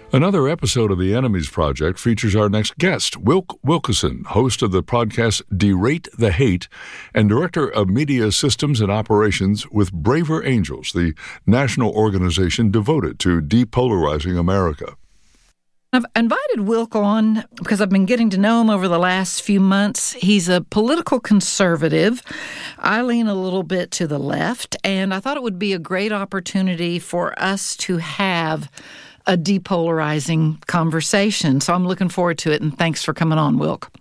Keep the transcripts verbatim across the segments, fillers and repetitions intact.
Another episode of The Enemies Project features our next guest, Wilk Wilkeson, host of the podcast Derate the Hate and director of media systems and operations with Braver Angels, the national organization devoted to depolarizing America. I've invited Wilk on because I've been getting to know him over the last few months. He's a political conservative. I lean a little bit to the left, and I thought it would be a great opportunity for us to have a depolarizing conversation. So I'm looking forward to it, and thanks for coming on, Wilk.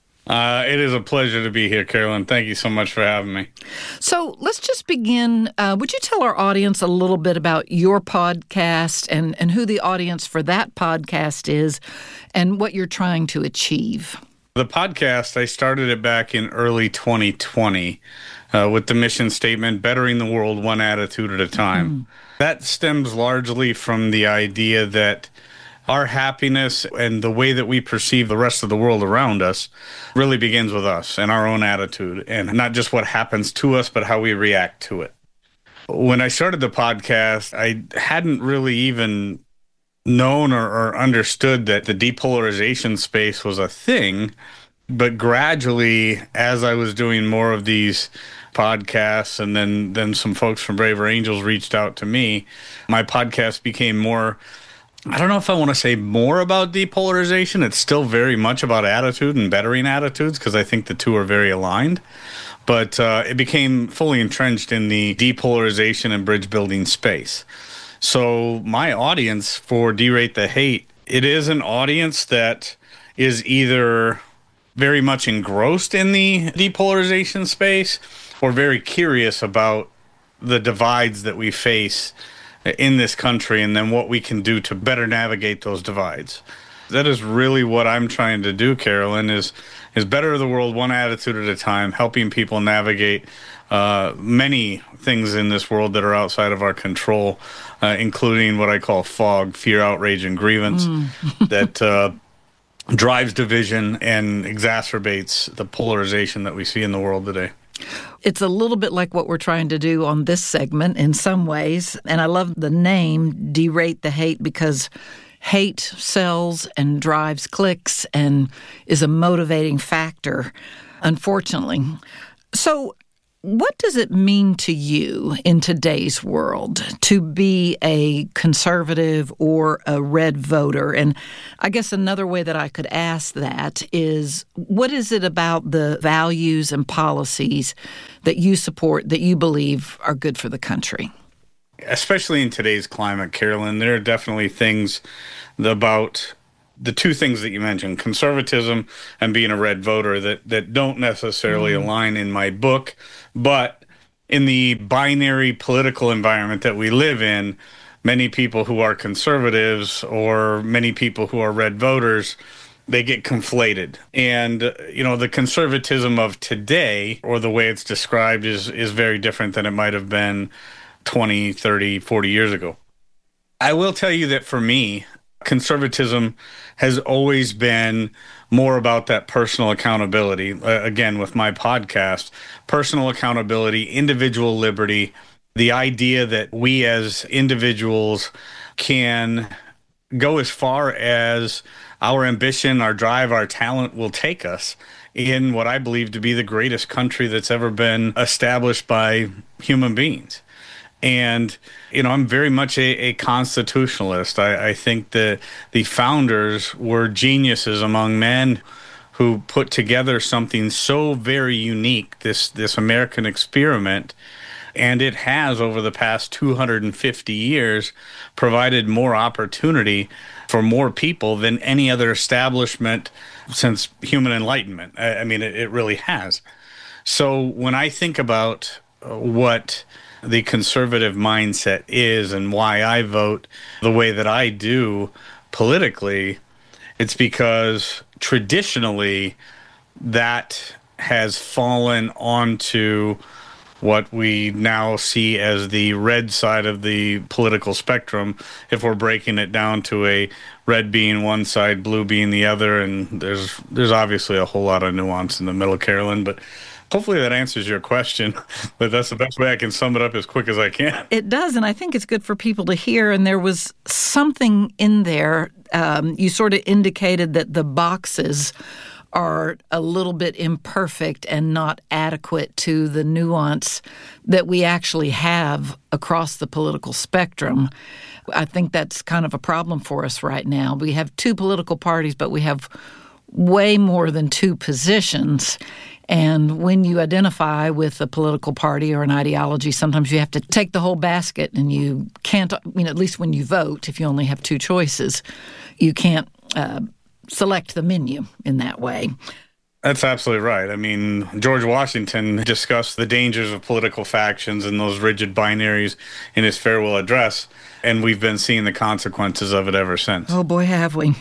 Uh, it is a pleasure to be here, Carolyn. Thank you so much for having me. So let's just begin. Uh, would you tell our audience a little bit about your podcast and, and who the audience for that podcast is and what you're trying to achieve? The podcast, I started it back in early twenty twenty uh, with the mission statement, bettering the world one attitude at a time. Mm. That stems largely from the idea that our happiness and the way that we perceive the rest of the world around us really begins with us and our own attitude, and not just what happens to us, but how we react to it. When I started the podcast, I hadn't really even known or, or understood that the depolarization space was a thing. But gradually, as I was doing more of these podcasts, and then, then some folks from Braver Angels reached out to me, my podcast became more, I don't know if I want to say more about depolarization. It's still very much about attitude and bettering attitudes, because I think the two are very aligned. But uh, it became fully entrenched in the depolarization and bridge building space. So my audience for Derate the Hate, it is an audience that is either very much engrossed in the depolarization space or very curious about the divides that we face in this country and then what we can do to better navigate those divides. That is really what I'm trying to do, Carolyn, is is better the world one attitude at a time, helping people navigate uh, many things in this world that are outside of our control, uh, including what I call fog, fear, outrage, and grievance, mm. that uh, drives division and exacerbates the polarization that we see in the world today. It's a little bit like what we're trying to do on this segment in some ways, and I love the name Derate the Hate because hate sells and drives clicks and is a motivating factor, unfortunately. So what does it mean to you in today's world to be a conservative or a red voter? And I guess another way that I could ask that is, what is it about the values and policies that you support that you believe are good for the country? Especially in today's climate, Carolyn, there are definitely things about the two things that you mentioned, conservatism and being a red voter, that, that don't necessarily mm. align in my book. But in the binary political environment that we live in, many people who are conservatives or many people who are red voters, they get conflated. And, you know, the conservatism of today, or the way it's described, is is very different than it might have been twenty, thirty, forty years ago. I will tell you that for me, conservatism has always been more about that personal accountability. Uh, again, with my podcast, personal accountability, individual liberty, the idea that we as individuals can go as far as our ambition, our drive, our talent will take us in what I believe to be the greatest country that's ever been established by human beings. And, you know, I'm very much a, a constitutionalist. I, I think that the founders were geniuses among men who put together something so very unique, this, this American experiment. And it has, over the past two hundred fifty years, provided more opportunity for more people than any other establishment since human enlightenment. I, I mean, it, it really has. So when I think about what the conservative mindset is and why I vote the way that I do politically, it's because traditionally that has fallen onto what we now see as the red side of the political spectrum, if we're breaking it down to a red being one side, blue being the other, and there's there's obviously a whole lot of nuance in the middle, Carolyn, but Hopefully that answers your question, but that's the best way I can sum it up as quick as I can. It does, and I think it's good for people to hear. And there was something in there. Um, you sort of indicated that the boxes are a little bit imperfect and not adequate to the nuance that we actually have across the political spectrum. I think that's kind of a problem for us right now. We have two political parties, but we have way more than two positions. And when you identify with a political party or an ideology, sometimes you have to take the whole basket, and you can't, you know, at least when you vote, if you only have two choices, you can't uh, select the menu in that way. That's absolutely right. I mean, George Washington discussed the dangers of political factions and those rigid binaries in his farewell address, and we've been seeing the consequences of it ever since. Oh, boy, have we.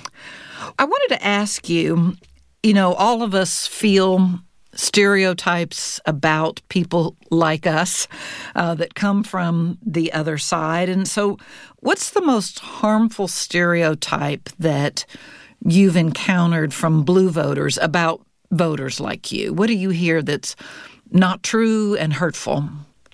I wanted to ask you, you know, all of us feel stereotypes about people like us uh, that come from the other side. And so what's the most harmful stereotype that you've encountered from blue voters about voters like you? What do you hear that's not true and hurtful?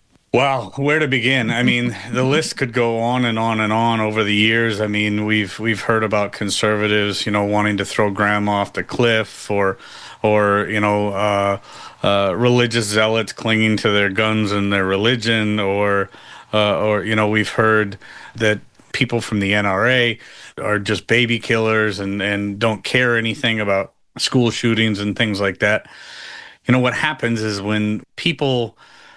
Wow, where to begin? I mean, the list could go on and on and on over the years. I mean, we've we've heard about conservatives, you know, wanting to throw grandma off the cliff, or, or you know, uh, uh, religious zealots clinging to their guns and their religion, or, uh, or you know, we've heard that people from the N R A are just baby killers and, and don't care anything about school shootings and things like that. You know, what happens is when people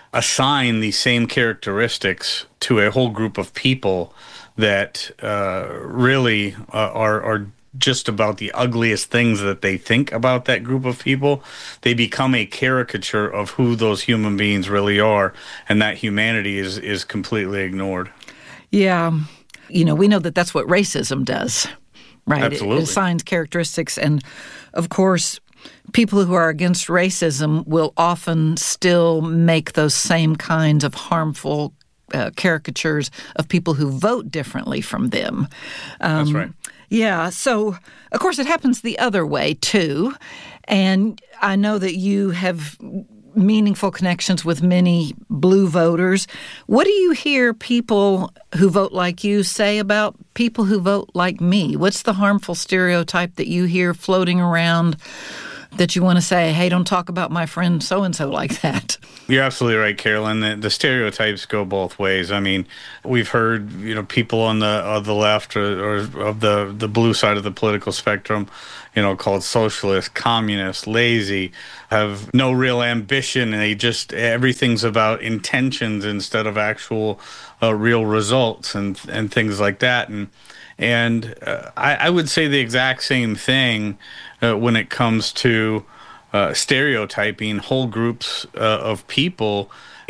assign these same characteristics to a whole group of people that uh, really uh, are are just about the ugliest things that they think about that group of people, they become a caricature of who those human beings really are, and that humanity is is completely ignored. Yeah. You know, we know that that's what racism does, right? Absolutely. It assigns characteristics, and of course, people who are against racism will often still make those same kinds of harmful uh, caricatures of people who vote differently from them. Um, That's right. Yeah. So, of course, it happens the other way, too. And I know that you have meaningful connections with many blue voters. What do you hear people who vote like you say about people who vote like me? What's the harmful stereotype that you hear floating around that you want to say, hey, don't talk about my friend so-and-so like that? You're absolutely right, Carolyn. The, the stereotypes go both ways. I mean, we've heard, you know, people on the of the left or, or of the, the blue side of the political spectrum, you know, called socialist, communist, lazy, have no real ambition. And they just, everything's about intentions instead of actual uh, real results and and things like that. And and uh, I, I would say the exact same thing uh, when it comes to uh, stereotyping whole groups uh, of people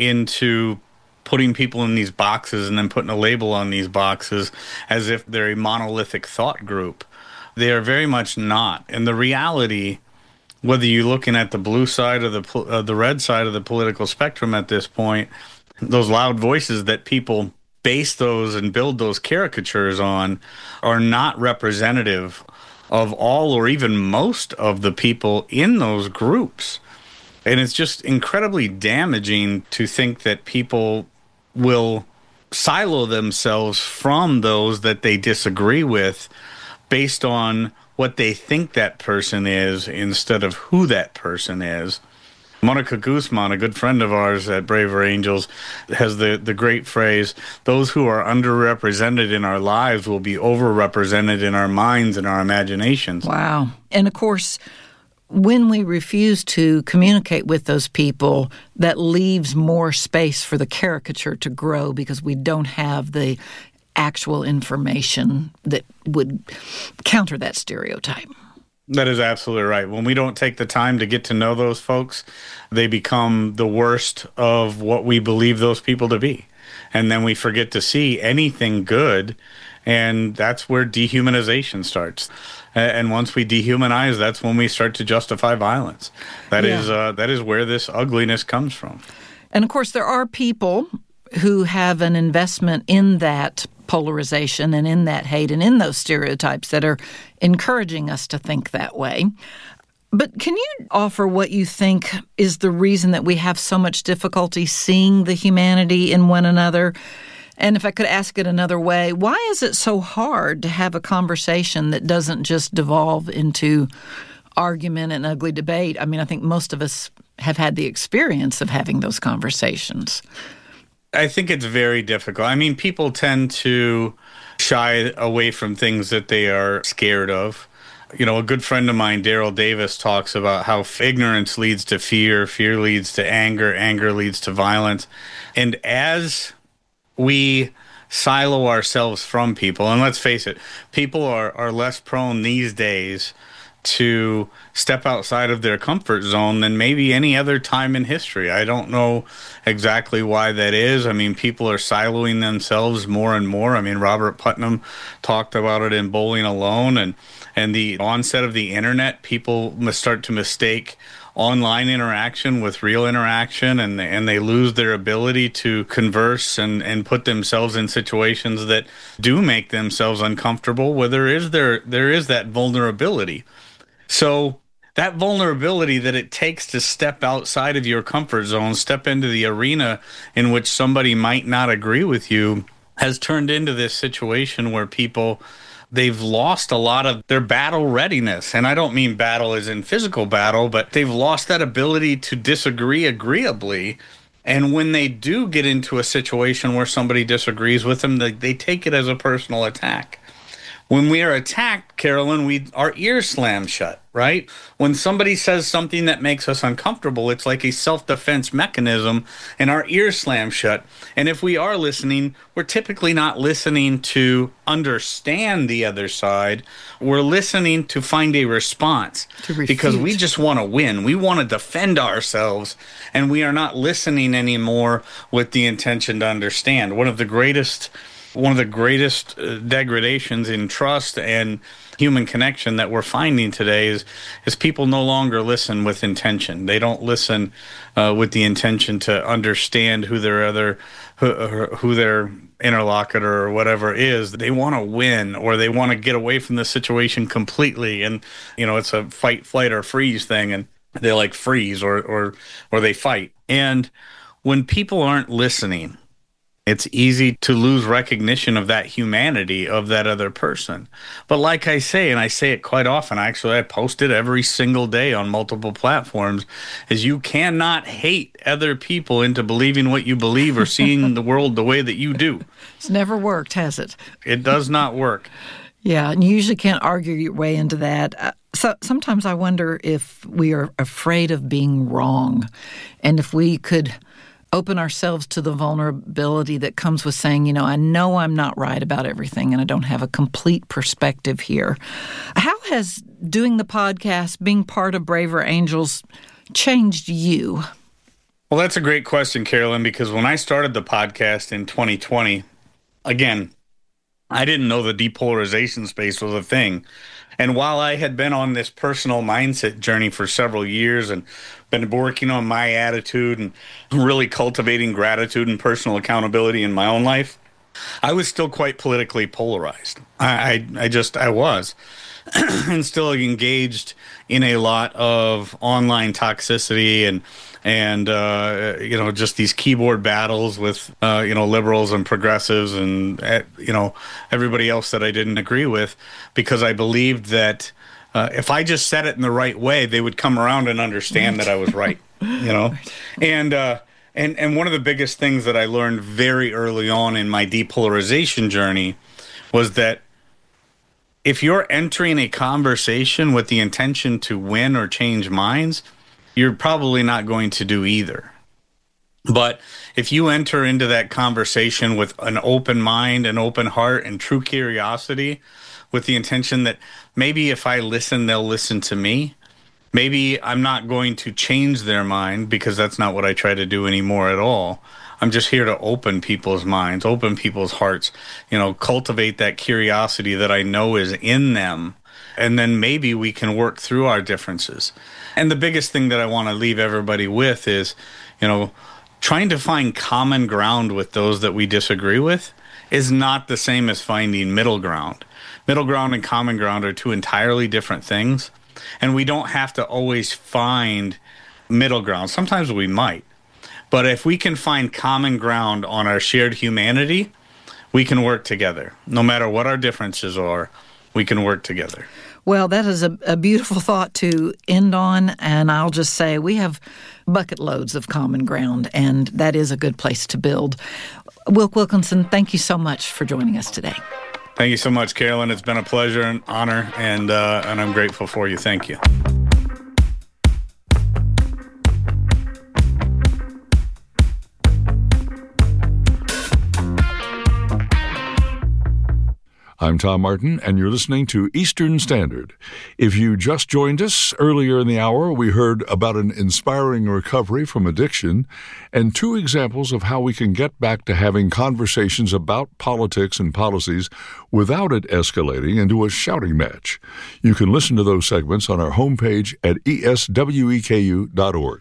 into putting people in these boxes and then putting a label on these boxes as if they're a monolithic thought group. They are very much not. And the reality, whether you're looking at the blue side or the uh, the red side of the political spectrum at this point, those loud voices that people base those and build those caricatures on are not representative of all or even most of the people in those groups. And it's just incredibly damaging to think that people will silo themselves from those that they disagree with based on what they think that person is instead of who that person is. Monica Guzman, a good friend of ours at Braver Angels, has the, the great phrase, those who are underrepresented in our lives will be overrepresented in our minds and our imaginations. Wow. And of course, when we refuse to communicate with those people, that leaves more space for the caricature to grow because we don't have the actual information that would counter that stereotype. That is absolutely right. When we don't take the time to get to know those folks, they become the worst of what we believe those people to be. And then we forget to see anything good, and that's where dehumanization starts. And once we dehumanize, that's when we start to justify violence. That yeah. is uh, that is where this ugliness comes from. And of course, there are people who have an investment in that polarization and in that hate and in those stereotypes that are encouraging us to think that way. But can you offer what you think is the reason that we have so much difficulty seeing the humanity in one another? And if I could ask it another way, why is it so hard to have a conversation that doesn't just devolve into argument and ugly debate? I mean, I think most of us have had the experience of having those conversations. I think it's very difficult. I mean, people tend to shy away from things that they are scared of. You know, a good friend of mine, Daryl Davis, talks about how ignorance leads to fear, fear leads to anger, anger leads to violence. And as we silo ourselves from people, and let's face it, people are, are less prone these days to step outside of their comfort zone than maybe any other time in history. I don't know exactly why that is. I mean, people are siloing themselves more and more. I mean, Robert Putnam talked about it in Bowling Alone, and and the onset of the internet, people must start to mistake online interaction with real interaction, and and they lose their ability to converse and, and put themselves in situations that do make themselves uncomfortable, where there is there there is that vulnerability. So that vulnerability that it takes to step outside of your comfort zone, step into the arena in which somebody might not agree with you, has turned into this situation where people, they've lost a lot of their battle readiness. And I don't mean battle as in physical battle, but they've lost that ability to disagree agreeably. And when they do get into a situation where somebody disagrees with them, they, they take it as a personal attack. When we are attacked, Carolyn, we our ears slam shut, right? When somebody says something that makes us uncomfortable, it's like a self-defense mechanism, and our ears slam shut. And if we are listening, we're typically not listening to understand the other side. We're listening to find a response, because we just want to win. We want to defend ourselves, and we are not listening anymore with the intention to understand. One of the greatest One of the greatest uh, degradations in trust and human connection that we're finding today is is people no longer listen with intention. They don't listen uh, with the intention to understand who their other who, who their interlocutor or whatever is. They want to win, or they want to get away from the situation completely. And you know, it's a fight, flight, or freeze thing, and they like freeze or or or they fight. And when people aren't listening, it's easy to lose recognition of that humanity of that other person. But like I say, and I say it quite often, actually I post it every single day on multiple platforms, is you cannot hate other people into believing what you believe or seeing the world the way that you do. It's never worked, has it? It does not work. Yeah, and you usually can't argue your way into that. Uh, so sometimes I wonder if we are afraid of being wrong, and if we could open ourselves to the vulnerability that comes with saying, you know, I know I'm not right about everything and I don't have a complete perspective here. How has doing the podcast, being part of Braver Angels, changed you? Well, that's a great question, Carolyn, because when I started the podcast in twenty twenty, again, I didn't know the depolarization space was a thing. And while I had been on this personal mindset journey for several years and been working on my attitude and really cultivating gratitude and personal accountability in my own life, I was still quite politically polarized. I, I, I just, I was. And still engaged in a lot of online toxicity and and uh, you know, just these keyboard battles with uh, you know, liberals and progressives and uh, you know, everybody else that I didn't agree with, because I believed that uh, if I just said it in the right way, they would come around and understand that I was right. You know, and uh, and and one of the biggest things that I learned very early on in my depolarization journey was that if you're entering a conversation with the intention to win or change minds, you're probably not going to do either. But if you enter into that conversation with an open mind, an open heart, and true curiosity, with the intention that maybe if I listen, they'll listen to me. Maybe I'm not going to change their mind, because that's not what I try to do anymore at all. I'm just here to open people's minds, open people's hearts, you know, cultivate that curiosity that I know is in them. And then maybe we can work through our differences. And the biggest thing that I want to leave everybody with is, you know, trying to find common ground with those that we disagree with is not the same as finding middle ground. Middle ground and common ground are two entirely different things. And we don't have to always find middle ground. Sometimes we might. But if we can find common ground on our shared humanity, we can work together. No matter what our differences are, we can work together. Well, that is a, a beautiful thought to end on, and I'll just say we have bucket loads of common ground, and that is a good place to build. Wilk Wilkinson, thank you so much for joining us today. Thank you so much, Carolyn. It's been a pleasure and honor, and uh, and I'm grateful for you. Thank you. I'm Tom Martin, and you're listening to Eastern Standard. If you just joined us, earlier in the hour, we heard about an inspiring recovery from addiction and two examples of how we can get back to having conversations about politics and policies without it escalating into a shouting match. You can listen to those segments on our homepage at E S W E K U dot org.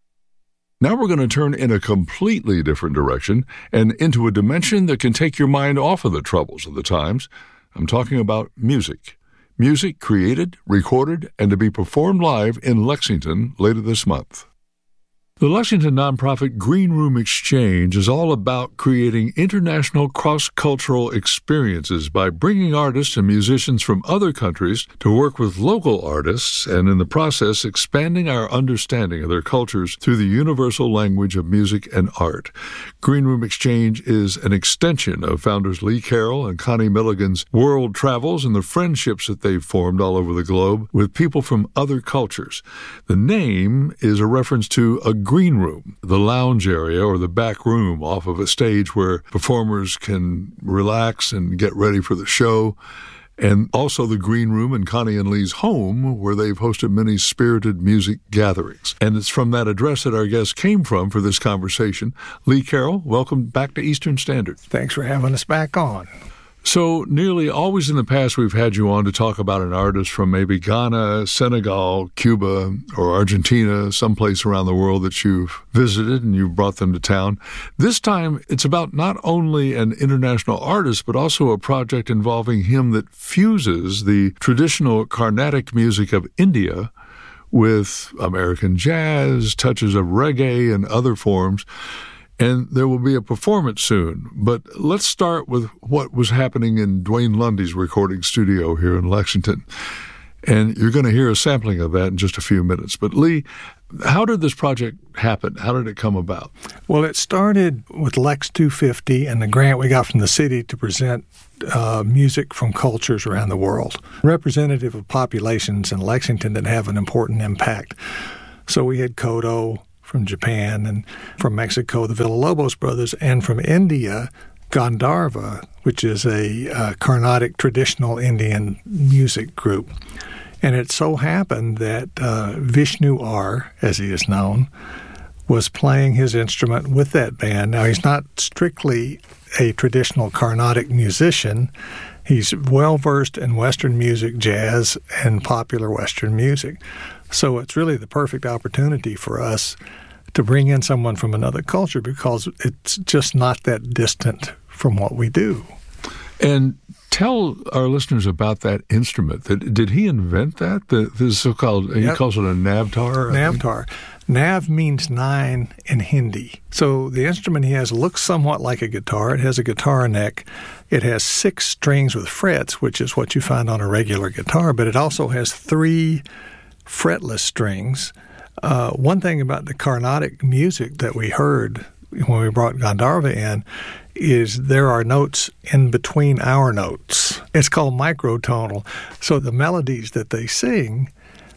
Now we're going to turn in a completely different direction and into a dimension that can take your mind off of the troubles of the times. I'm talking about music. Music created, recorded, and to be performed live in Lexington later this month. The Lexington nonprofit Green Room Exchange is all about creating international cross-cultural experiences by bringing artists and musicians from other countries to work with local artists and in the process expanding our understanding of their cultures through the universal language of music and art. Green Room Exchange is an extension of founders Lee Carroll and Connie Milligan's world travels and the friendships that they've formed all over the globe with people from other cultures. The name is a reference to a green room, the lounge area or the back room off of a stage where performers can relax and get ready for the show, and also the green room in Connie and Lee's home where they've hosted many spirited music gatherings. And it's from that address that our guest came from for this conversation. Lee Carroll, welcome back to Eastern Standard. Thanks for having us back on. So nearly always in the past we've had you on to talk about an artist from maybe Ghana, Senegal, Cuba, or Argentina, someplace around the world that you've visited and you've brought them to town. This time it's about not only an international artist, but also a project involving him that fuses the traditional Carnatic music of India with American jazz, touches of reggae, and other forms. And there will be a performance soon. But let's start with what was happening in Dwayne Lundy's recording studio here in Lexington. And you're going to hear a sampling of that in just a few minutes. But Lee, how did this project happen? How did it come about? Well, it started with Lex two fifty and the grant we got from the city to present uh, music from cultures around the world, representative of populations in Lexington that have an important impact. So we had Kodo from Japan, and from Mexico, the Villalobos brothers, and from India, Gandharva, which is a uh, Carnatic traditional Indian music group. And it so happened that uh, Vishnu R, as he is known, was playing his instrument with that band. Now, he's not strictly a traditional Carnatic musician. He's well-versed in Western music, jazz, and popular Western music. So it's really the perfect opportunity for us to bring in someone from another culture because it's just not that distant from what we do. And tell our listeners about that instrument. Did he invent that? The, the so-called, yep. He calls it a navtar? Navtar. Nav means nine in Hindi. So the instrument he has looks somewhat like a guitar. It has a guitar neck. It has six strings with frets, which is what you find on a regular guitar, but it also has three fretless strings. Uh, one thing about the Carnatic music that we heard when we brought Gandharva in is there are notes in between our notes. It's called microtonal. So the melodies that they sing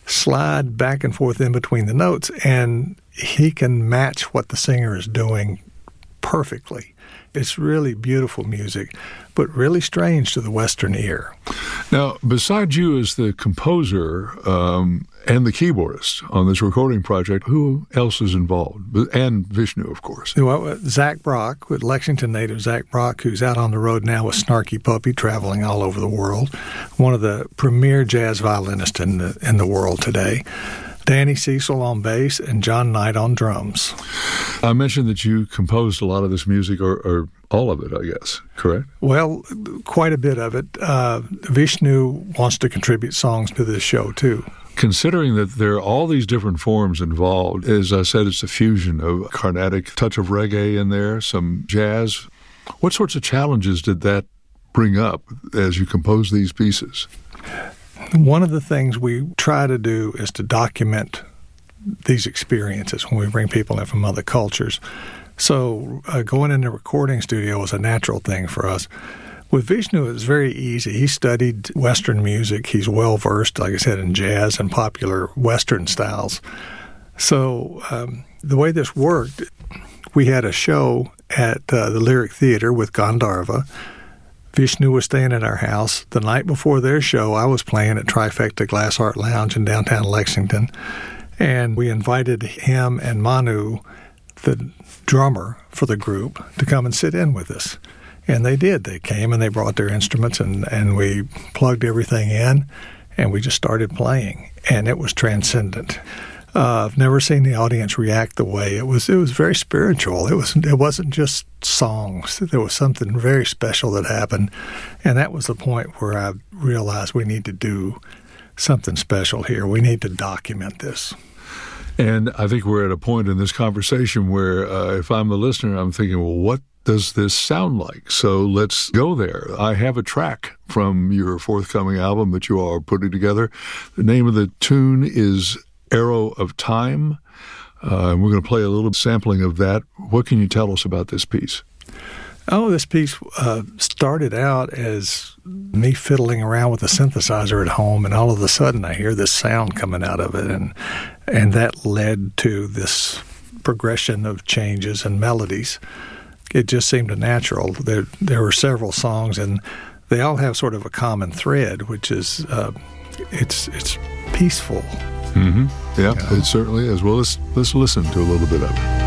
slide back and forth in between the notes, and he can match what the singer is doing perfectly. It's really beautiful music, but really strange to the Western ear. Now, besides you as the composer um, and the keyboardist on this recording project, who else is involved? And Vishnu, of course. Well, Zach Brock, with Lexington native Zach Brock, who's out on the road now with Snarky Puppy, traveling all over the world, one of the premier jazz violinists in the, in the world today. Danny Cecil on bass, and John Knight on drums. I mentioned that you composed a lot of this music, or, or all of it, I guess, correct? Well, quite a bit of it. Uh, Vishnu wants to contribute songs to this show, too. Considering that there are all these different forms involved, as I said, it's a fusion of Carnatic, touch of reggae in there, some jazz. What sorts of challenges did that bring up as you compose these pieces? One of the things we try to do is to document these experiences when we bring people in from other cultures. So uh, going into a recording studio was a natural thing for us. With Vishnu, it was very easy. He studied Western music. He's well-versed, like I said, in jazz and popular Western styles. So um, the way this worked, we had a show at uh, the Lyric Theater with Gandharva. Vishnu was staying at our house. The night before their show, I was playing at Trifecta Glass Art Lounge in downtown Lexington. And we invited him and Manu, the drummer for the group, to come and sit in with us. And they did. They came and they brought their instruments, and, and we plugged everything in, and we just started playing. And it was transcendent. Uh, I've never seen the audience react the way it was. It was very spiritual. It was. It wasn't just songs. There was something very special that happened, and that was the point where I realized we need to do something special here. We need to document this. And I think we're at a point in this conversation where uh, if I'm the listener, I'm thinking, well, what does this sound like? So let's go there. I have a track from your forthcoming album that you are putting together. The name of the tune is Arrow of Time, uh, and we're going to play a little sampling of that. What can you tell us about this piece? Oh, this piece uh, started out as me fiddling around with a synthesizer at home, and all of a sudden I hear this sound coming out of it, and and that led to this progression of changes and melodies. It just seemed natural. There, there were several songs, and they all have sort of a common thread, which is uh, it's it's peaceful. Mm-hmm. Yeah, you know? It certainly is. Well, let's let's listen to a little bit of it.